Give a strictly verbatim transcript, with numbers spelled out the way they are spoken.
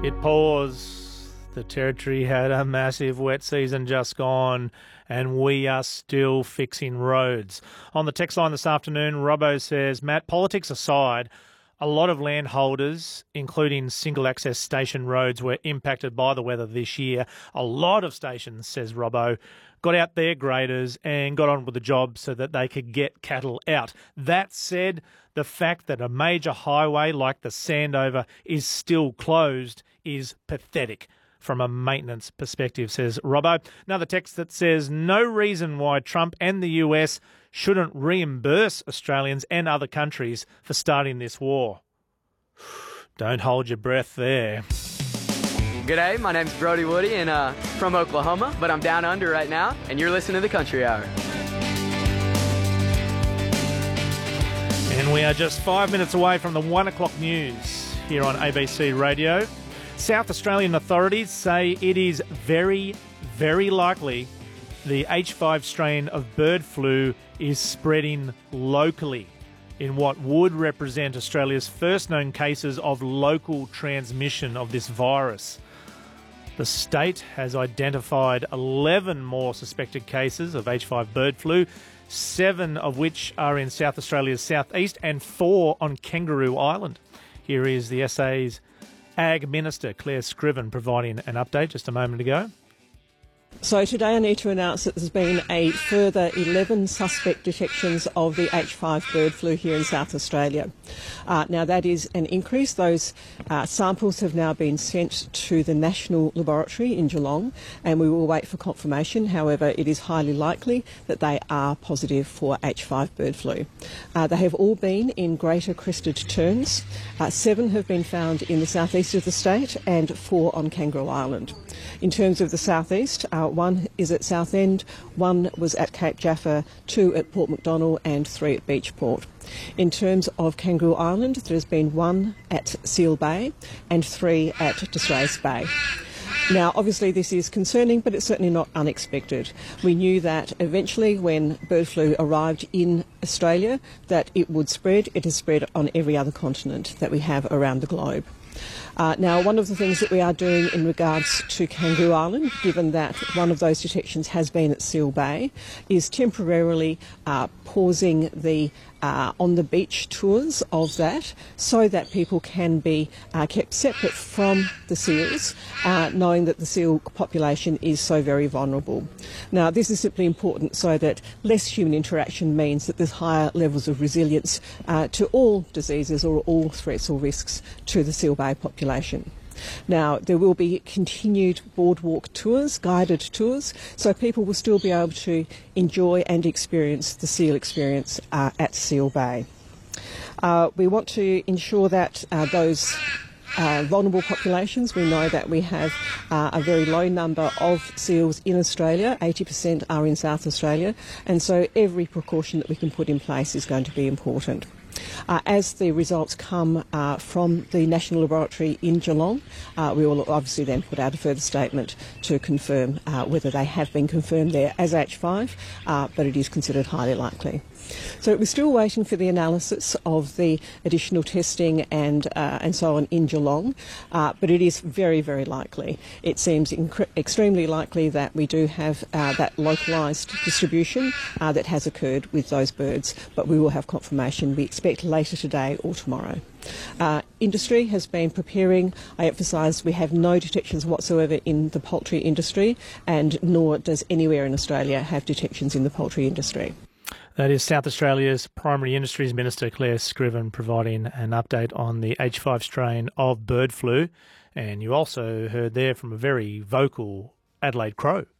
It pours. The Territory had a massive wet season just gone, and we are still fixing roads. On the text line this afternoon, Robbo says, Matt, politics aside, a lot of landholders, including single-access station roads, were impacted by the weather this year. A lot of stations, says Robbo, got out their graders and got on with the job so that they could get cattle out. That said, the fact that a major highway like the Sandover is still closed is pathetic from a maintenance perspective, says Robbo. Another text that says, no reason why Trump and the U S shouldn't reimburse Australians and other countries for starting this war. Don't hold your breath there. G'day, my name's Brody Woody and uh, from Oklahoma, but I'm down under right now, and you're listening to the Country Hour. And we are just five minutes away from the one o'clock news here on A B C Radio. South Australian authorities say it is very, very likely the H five strain of bird flu is spreading locally in what would represent Australia's first known cases of local transmission of this virus. The state has identified eleven more suspected cases of H five bird flu, seven of which are in South Australia's southeast and four on Kangaroo Island. Here is the S A's Ag Minister Claire Scriven providing an update just a moment ago. So today I need to announce that there's been a further eleven suspect detections of the H five bird flu here in South Australia. Uh, now that is an increase. Those uh, samples have now been sent to the National Laboratory in Geelong, and we will wait for confirmation. However, it is highly likely that they are positive for H five bird flu. Uh, they have all been in greater crested terns. Uh, seven have been found in the southeast of the state and four on Kangaroo Island. In terms of the southeast, uh, one is at Southend, one was at Cape Jaffa, two at Port Macdonnell and three at Beachport. In terms of Kangaroo Island, there's been one at Seal Bay and three at Disrace Bay. Now, obviously this is concerning, but it's certainly not unexpected. We knew that eventually when bird flu arrived in Australia that it would spread. It has spread on every other continent that we have around the globe. Uh, now, one of the things that we are doing in regards to Kangaroo Island, given that one of those detections has been at Seal Bay, is temporarily uh, pausing the uh, on-the-beach tours of that so that people can be uh, kept separate from the seals, uh, knowing that the seal population is so very vulnerable. Now, this is simply important so that less human interaction means that there's higher levels of resilience uh, to all diseases or all threats or risks to the Seal Bay population. Now, there will be continued boardwalk tours, guided tours, so people will still be able to enjoy and experience the seal experience uh, at Seal Bay. Uh, we want to ensure that uh, those uh, vulnerable populations, we know that we have uh, a very low number of seals in Australia, eighty percent are in South Australia, and so every precaution that we can put in place is going to be important. Uh, as the results come uh, from the National Laboratory in Geelong, uh, we will obviously then put out a further statement to confirm uh, whether they have been confirmed there as H five, uh, but it is considered highly likely. So we're still waiting for the analysis of the additional testing and uh, and so on in Geelong, uh, but it is very, very likely. It seems incre- extremely likely that we do have uh, that localised distribution uh, that has occurred with those birds, but we will have confirmation, we expect, later today or tomorrow. Uh, industry has been preparing. I emphasise we have no detections whatsoever in the poultry industry, and nor does anywhere in Australia have detections in the poultry industry. That is South Australia's Primary Industries Minister Claire Scriven providing an update on the H five strain of bird flu. And you also heard there from a very vocal Adelaide Crow.